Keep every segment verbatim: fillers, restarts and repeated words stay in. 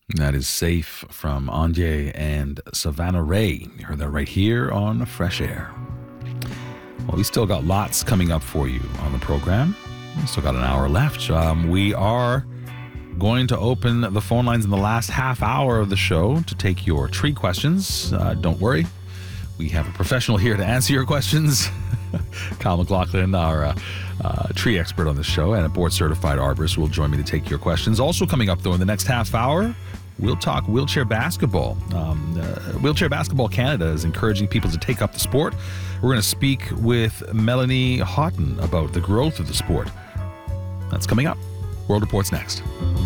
That is Safe from Anye and Savannah Ray. You heard that right here on Fresh Air. Well, we still got lots coming up for you on the program. We still got an hour left. Um, we are going to open the phone lines in the last half hour of the show to take your tree questions. Uh, don't worry. We have a professional here to answer your questions. Kyle McLaughlin, our uh, uh, tree expert on the show, and a board-certified arborist will join me to take your questions. Also coming up, though, in the next half hour, we'll talk wheelchair basketball. Um, uh, Wheelchair Basketball Canada is encouraging people to take up the sport. We're going to speak with Melanie Houghton about the growth of the sport. That's coming up. World Report's next.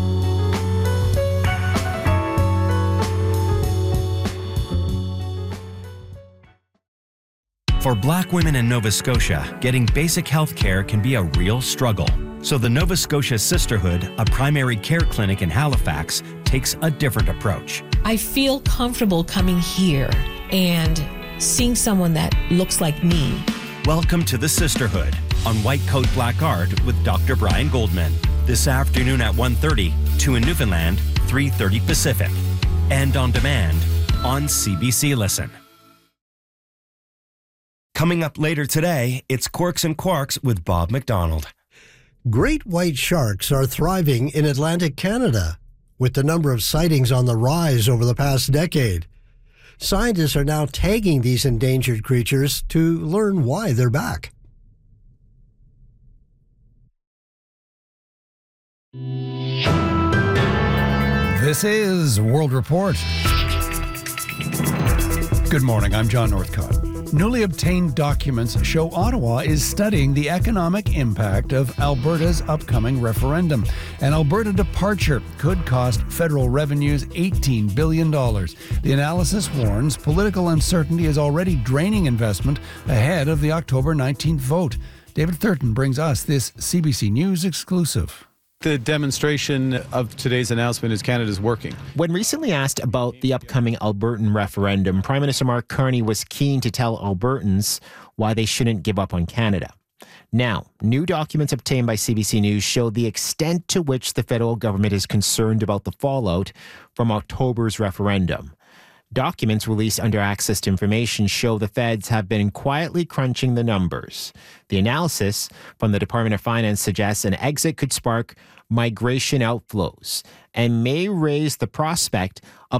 For Black women in Nova Scotia, getting basic health care can be a real struggle. So the Nova Scotia Sisterhood, a primary care clinic in Halifax, takes a different approach. I feel comfortable coming here and seeing someone that looks like me. Welcome to the Sisterhood on White Coat Black Art with Doctor Brian Goldman. This afternoon at one thirty, two in Newfoundland, three thirty Pacific. And on demand on C B C Listen. Coming up later today, it's Quirks and Quarks with Bob McDonald. Great white sharks are thriving in Atlantic Canada, with the number of sightings on the rise over the past decade. Scientists are now tagging these endangered creatures to learn why they're back. This is World Report. Good morning, I'm John Northcott. Newly obtained documents show Ottawa is studying the economic impact of Alberta's upcoming referendum. An Alberta departure could cost federal revenues eighteen billion dollars. The analysis warns political uncertainty is already draining investment ahead of the October nineteenth vote. David Thurton brings us this C B C News exclusive. The demonstration of today's announcement is Canada's working. When recently asked about the upcoming Albertan referendum, Prime Minister Mark Carney was keen to tell Albertans why they shouldn't give up on Canada. Now, new documents obtained by C B C News show the extent to which the federal government is concerned about the fallout from October's referendum. Documents released under Access to Information show the feds have been quietly crunching the numbers. The analysis from the Department of Finance suggests an exit could spark migration outflows and may raise the prospect of